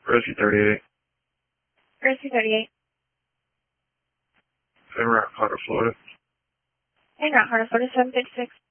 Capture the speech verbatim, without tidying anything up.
Rescue thirty-eight. Rescue thirty-eight. En route, Carter, Florida. En route, Carter, Florida, seven fifty-six.